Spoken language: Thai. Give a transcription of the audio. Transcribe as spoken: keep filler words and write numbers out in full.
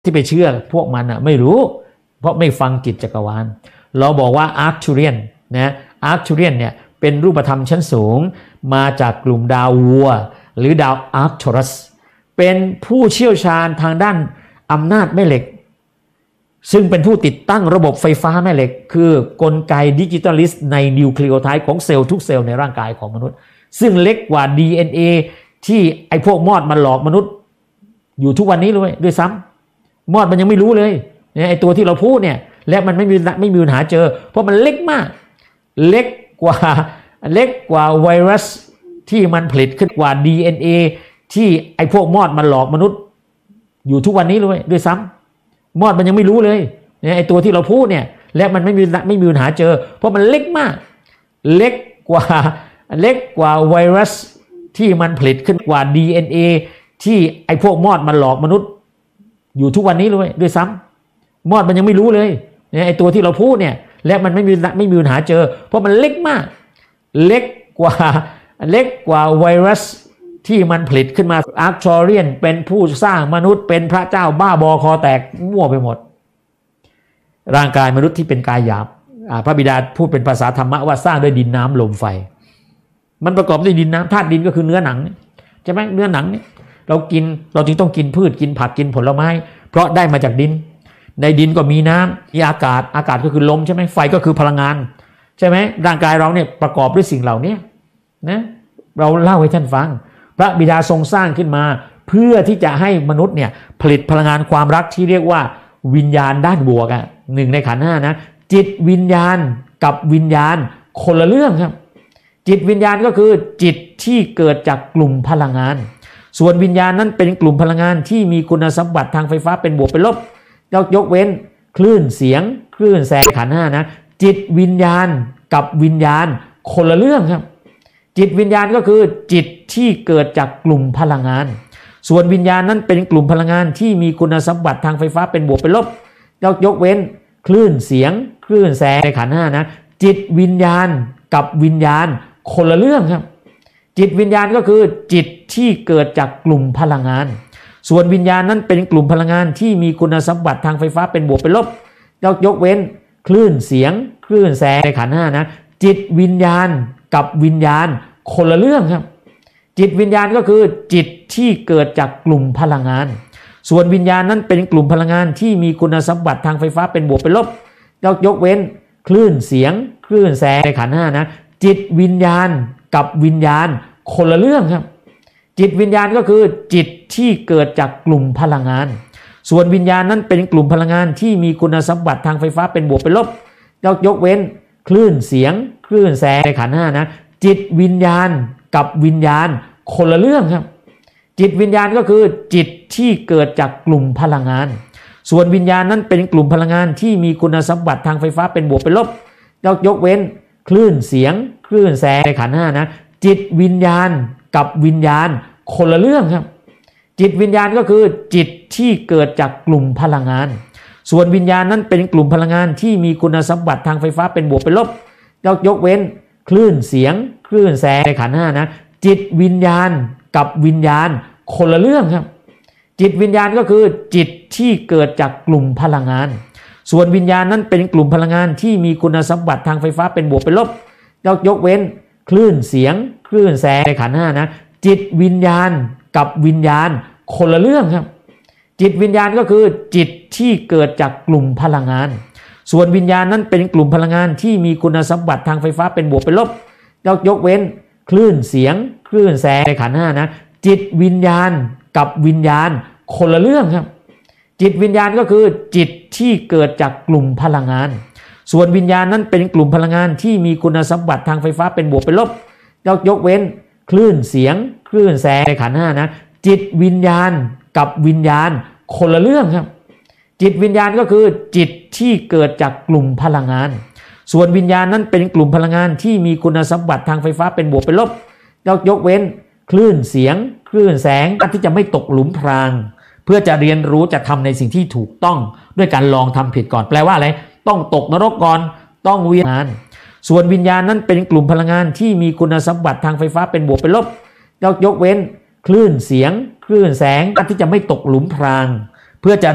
ที่ไปเชื่อพวกมันอ่ะไม่รู้เพราะไม่ฟังจิตจักรวาลเราบอกว่าอาร์คทูเรียนนะอาร์คทูเรียนเนี่ยเป็นรูปธรรมชั้นสูงมาจากกลุ่มดาววัวหรือดาวอาร์คทอรัสเป็นผู้เชี่ยวชาญทางด้านอำนาจแม่เหล็กซึ่งเป็นผู้ติดตั้งระบบไฟฟ้าแม่เหล็กคือกลไกดิจิตอลิสต์ในนิวเคลียโอไทป์ของเซลล์ทุกเซลล์ในร่างกายของมนุษย์ซึ่งเล็กกว่า ดี เอ็น เอ ที่ไอ้พวกมอดมันหลอกมนุษย์อยู่ทุกวันนี้เลยด้วยซ้ำมอดมันยังไม่รู้เลยเนี่ยไอ้ตัวที่เราพูดเนี่ยและมันไม่มีไม่มีปัญหาเจอเพราะมันเล็กมากเล็กกว่าเล็กกว่าไวรัสที่มันผลิตขึ้นกว่า ดี เอ็น เอ ที่ไอ้พวกมอดมันหลอกมนุษย์อยู่ทุกวันนี้เลยด้วยซ้ำมอดมันยังไม่รู้เลยเนี่ยไอ้ตัวที่เราพูดเนี่ยและมันไม่มีไม่มีปัญหาเจอเพราะมันเล็กมากเล็กกว่าเล็กกว่าไวรัสที่มันผลิตขึ้นกว่า ดี เอ็น เอ ที่ไอ้พวกมอดมันหลอกมนุษย์อยู่ทุกวันนี้เลยด้วยซ้ำมอดมันยังไม่รู้เลยเนี่ยไอ้ตัวที่เราพูดเนี่ยและมันไม่มีไม่มีปัญหาเจอเพราะมันเล็กมากเล็กกว่าเล็กกว่าไวรัสที่มันผลิตขึ้นมาอาร์คทอเรียนเป็นผู้สร้างมนุษย์เป็นพระเจ้าบ้าบอคอแตกมั่วไปหมดร่างกายมนุษย์ที่เป็นกายหยาบพระบิดาพูดเป็นภาษาธรรมะว่าสร้างด้วยดินน้ำลมไฟมันประกอบด้วยดินน้ำธาตุดินก็คือเนื้อหนังใช่ไหมเนื้อหนังเนี่ยเรากินเราจึงต้องกินพืชกินผักกินผลไม้เพราะได้มาจากดินในดินก็มีน้ำมีอากาศอากาศก็คือลมใช่ไหมไฟก็คือพลังงานใช่ไหมร่างกายเราเนี่ยประกอบด้วยสิ่งเหล่านี้นะเราเล่าให้ท่านฟังพระบิดาทรงสร้างขึ้นมาเพื่อที่จะให้มนุษย์เนี่ยผลิตพลังงานความรักที่เรียกว่าวิญญาณด้านบวกอ่ะหนึ่งในขันธ์ห้านะจิตวิญญาณกับวิญญาณคนละเรื่องครับจิตวิญญาณก็คือจิตที่เกิดจากกลุ่มพลังงานส่วนวิญญาณนั้นเป็นกลุ่มพลังงานที่มีคุณสมบัติทางไฟฟ้าเป็นบวกเป็นลบยกเว้นคลื่นเสียงคลื่นแสงขันธ์ห้านะจิตวิญญาณกับวิญญาณคนละเรื่องครับจิตวิญญาณก็คือจิตที่เกิดจากกลุ่มพลังงานส่วนวิญญาณนั้นเป็นกลุ่มพลังงานที่มีคุณสมบัติทางไฟฟ้าเป็นบวกเป็นลบยกเว้นคลื่นเสียงคลื่นแสงขันธ์ห้านะจิตวิญญาณกับวิญญาณคนละเรื่องครับจิตวิญญาณก็คือจิตที่เกิดจากกลุ่มพลังงานส่วนวิญญาณนั้นเป็นกลุ่มพลังงานที่มีคุณสมบัติทางไฟฟ้าเป็นบวกเป็นลบยกเว้นคลื่นเสียงคลื่นแสงขันธ์ห้านะจิตวิญญาณกับวิญญาณคนละเรื่องครับจิตวิญญาณก็คือจิตที่เกิดจากกลุ่มพลังงานส่วนวิญญาณนั้นเป็นกลุ่มพลังงานที่มีคุณสมบัติทางไฟฟ้าเป็นบวกเป็นลบยกเว้นคลื่นเสียงคลื่นแสงขันธ์ห้านะจิตวิญญาณกับวิญญาณคนละเรื่องครับจิตวิญญาณก็คือจิตที่เกิดจากกลุ่มพลังงานส่วนวิญญาณนั้นเป็นกลุ่มพลังงานที่มีคุณสมบัติทางไฟฟ้าเป็นบวกเป็นลบยกเว้นคลื่นเสียงคลื่นแสงขันธ์ห้านะจิตวิญญาณกับวิญญาณคนละเรื่องครับจิตวิญญาณก็คือจิตที่เกิดจากกลุ่มพลังงานส่วนวิญญาณนั้นเป็นกลุ่มพลังงานที่มีคุณสมบัติทางไฟฟ้าเป็นบวกเป็นลบยกเว้นคลื่นเสียงคลื่นแสงขันธ์ห้านะจิตวิญญาณกับวิญญาณคนละเรื่องครับจิตวิญญาณก็คือจิตที่เกิดจากกลุ่มพลังงานส่วนวิญญาณนั้นเป็นกลุ่มพลังงานที่มีคุณสมบัติทางไฟฟ้าเป็นบวกเป็นลบยกเว้นคลื่นเสียงคลื่นแสงขันธ์ห้านะจิตวิญญาณกับวิญญาณคนละเรื่องครับจิตวิญญาณก็คือจิตที่เกิดจากกลุ่มพลังงานส่วนวิญญาณนั้นเป็นกลุ่มพลังงานที่มีคุณสมบัติทางไฟฟ้าเป็นบวกเป็นลบยกเว้นคลื่นเสียงคลื่นแสงขันธ์ห้านะจิตวิญญาณกับวิญญาณคนละเรื่องครับจิตวิญญาณก็คือจิตที่เกิดจากกลุ่มพลังงานส่วนวิญญาณนั้นเป็นกลุ่มพลังงานที่มีคุณสมบัติทางไฟฟ้าเป็นบวกเป็นลบยกเว้นคลื่นเสียงคลื่นแสงขันธ์ห้านะจิตวิญญาณกับวิญญาณคนละเรื่องครับจิตวิญญาณก็คือจิตที่เกิดจากกลุ่มพลังงานส่วนวิญญาณนั้นเป็นกลุ่มพลังงานที่มีคุณสมบัติทางไฟฟ้าเป็นบวกเป็นลบยกเว้นคลื่นเสียงคลื่นแสงขันธ์ห้านะจิตวิญญาณกับวิญญาณคนละเรื่องครับจิตวิญญาณก็คือจิตที่เกิดจากกลุ่มพลังงานส่วนวิญญาณนั้นเป็นกลุ่มพลังงานที่มีคุณสมบัติทางไฟฟ้าเป็นบวกเป็นลบยกเว้นคลื่นเสียงคลื่นแสงที่จะไม่ตกหลุมพรางเพื่อจะเรียนรู้จะทำในสิ่งที่ถูกต้องด้วยการลองทำผิดก่อนแปลว่าอะไรต้องตกนรกก่อนต้องเวียนานส่วนวิญญาณนั้นเป็นกลุ่มพลังงานที่มีคุณสมบัติทางไฟฟ้าเป็นบวกเป็นลบยกเว้นคลื่นเสียงคลื่นแสงที่จะไม่ตกหลุมพรางเพื่อจะ